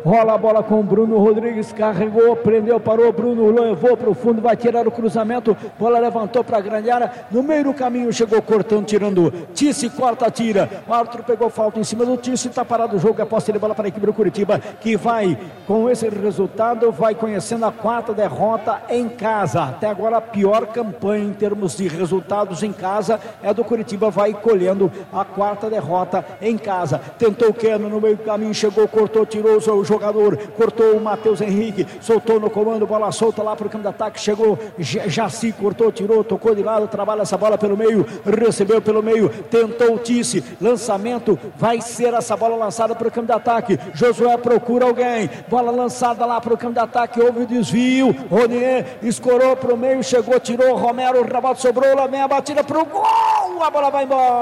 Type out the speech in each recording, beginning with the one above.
rola a bola com o Bruno Rodrigues, carregou, prendeu, parou, Bruno levou para o fundo, vai tirar o cruzamento, bola levantou para a grande área, no meio do caminho chegou cortando, tirando, Tice corta, tira, o árbitro pegou falta em cima do Tice, está parado o jogo, é posse de bola para a equipe do Curitiba, que vai, com esse resultado, vai conhecendo a quarta derrota em casa. Até agora a pior campanha em termos de resultados em casa é do Curitiba, vai colhendo a quarta derrota em casa. Tentou o Keno no meio do caminho, chegou, cortou, tirou o jogador, cortou o Matheus Henrique, soltou no comando, bola solta lá para o campo de ataque, chegou Jaci, cortou, tirou, tocou de lado, trabalha essa bola pelo meio, recebeu pelo meio, tentou o Tice, lançamento, vai ser essa bola lançada para o campo de ataque, Josué procura alguém, bola lançada lá para o campo de ataque, houve o desvio, Ronier escorou para o meio, chegou, tirou, Romero, o rebote sobrou, lá vem a batida para o gol, a bola vai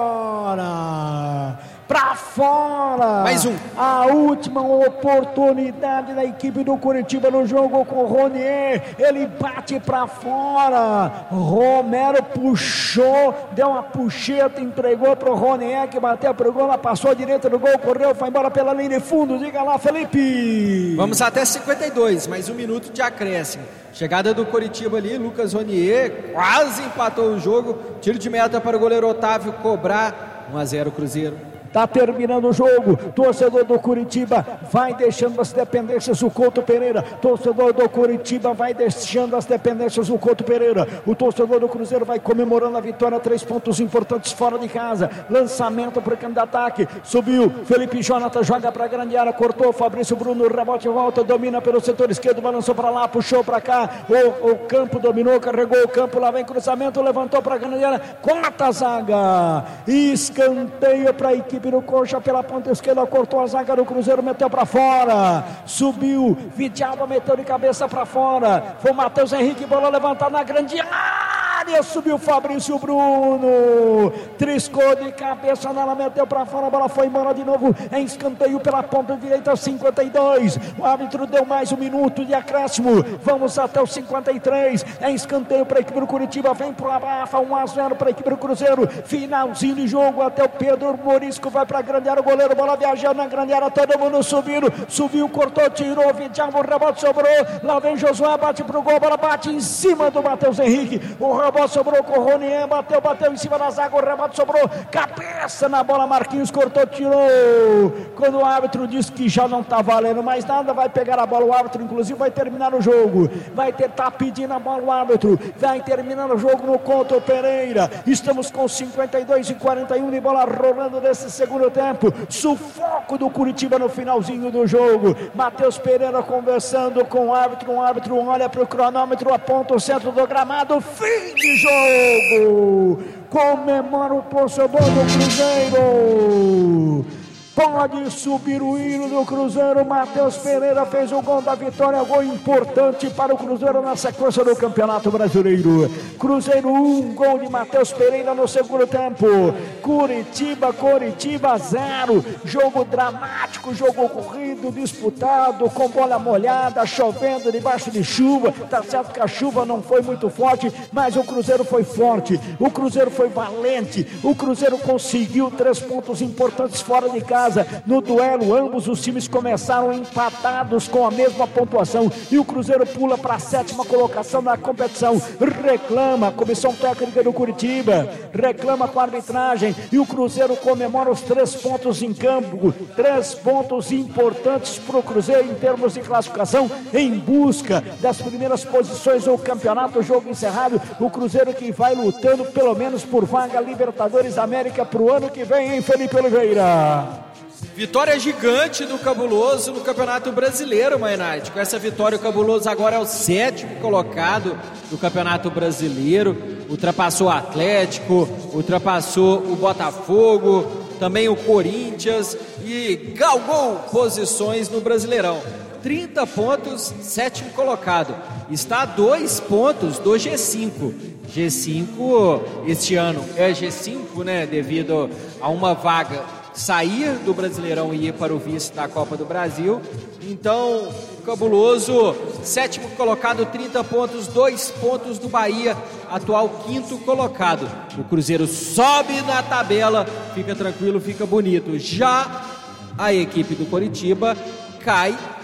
embora, para fora. Mais um. A última oportunidade da equipe do Curitiba no jogo com o Ronier, ele bate para fora, Romero puxou, deu uma puxeta, entregou para o Ronier, que bateu pro gol, ela passou à direita do gol, correu, foi embora pela linha de fundo, diga lá, Felipe. Vamos até 52, mais um minuto de acréscimo. Chegada do Curitiba ali, Lucas Ronier quase empatou o jogo, tiro de meta para o goleiro Otávio cobrar, 1-0 Cruzeiro. Está terminando o jogo, torcedor do Curitiba vai deixando as dependências do Couto Pereira, torcedor do Curitiba vai deixando as dependências do Couto Pereira, o torcedor do Cruzeiro vai comemorando a vitória, 3 pontos importantes fora de casa, lançamento para o campo de ataque, subiu, Felipe Jonathan joga para a grande área, cortou, Fabrício Bruno, rebote volta, domina pelo setor esquerdo, balançou para lá, puxou para cá, o campo dominou, carregou o campo, lá vem cruzamento, levantou para a grande área, corta a zaga, escanteio para a equipe do Coxa pela ponta esquerda, cortou a zaga do Cruzeiro, meteu para fora, subiu, Vidalba meteu de cabeça para fora, foi o Matheus Henrique, bola levantada na grande área, subiu Fabrício Bruno, triscou de cabeça nela, meteu para fora, a bola foi embora de novo, em escanteio pela ponta direita, 52, o árbitro deu mais um minuto de acréscimo, vamos até o 53, em escanteio para a equipe do Curitiba, vem pro abafa, 1-0 para a equipe do Cruzeiro, finalzinho de jogo, até o Pedro Morisco vai para a grande área, o goleiro, bola viajando na grande área, todo mundo subindo, subiu, cortou, tirou, Vidalba, o rebote sobrou, lá vem Josué, bate pro gol, bola bate em cima do Matheus Henrique, o rebote sobrou com o Ronier, bateu em cima da zaga, o rebote sobrou, cabeça na bola, Marquinhos cortou, tirou, quando o árbitro disse que já não está valendo mais nada, vai pegar a bola, o árbitro inclusive vai terminar o jogo, vai tentar pedir a bola o árbitro, vai terminar o jogo no Couto Pereira, estamos com 52-41 de bola rolando desse segundo tempo, sufoco do Curitiba no finalzinho do jogo, Matheus Pereira conversando com o árbitro olha para o cronômetro, aponta o centro do gramado, fim de jogo, comemora o torcedor do Cruzeiro, pode subir o hino do Cruzeiro, Matheus Pereira fez o gol da vitória, gol importante para o Cruzeiro na sequência do Campeonato Brasileiro, Cruzeiro 1, gol de Matheus Pereira no segundo tempo, Curitiba 0, jogo dramático, jogo corrido, disputado, com bola molhada, chovendo debaixo de chuva, tá certo que a chuva não foi muito forte, mas o Cruzeiro foi forte, o Cruzeiro foi valente, o Cruzeiro conseguiu 3 pontos importantes fora de casa, no duelo, ambos os times começaram empatados com a mesma pontuação e o Cruzeiro pula para a 7ª colocação na competição, reclama a comissão técnica do Curitiba, reclama com a arbitragem e o Cruzeiro comemora os 3 pontos em campo, 3 pontos importantes para o Cruzeiro em termos de classificação, em busca das primeiras posições do campeonato, jogo encerrado, o Cruzeiro que vai lutando pelo menos por vaga Libertadores da América para o ano que vem, hein, Felipe Oliveira? Vitória gigante do Cabuloso no Campeonato Brasileiro, Mainardi. Com essa vitória, o Cabuloso agora é o 7º colocado do Campeonato Brasileiro. Ultrapassou o Atlético, ultrapassou o Botafogo, também o Corinthians e galgou posições no Brasileirão. 30 pontos, 7º colocado. Está a 2 pontos do G5. G5 este ano é G5, né? Devido a uma vaga sair do Brasileirão e ir para o vice da Copa do Brasil. Então, Cabuloso, 7º colocado, 30 pontos, 2 pontos do Bahia, atual 5º colocado. O Cruzeiro sobe na tabela, fica tranquilo, fica bonito. Já a equipe do Coritiba cai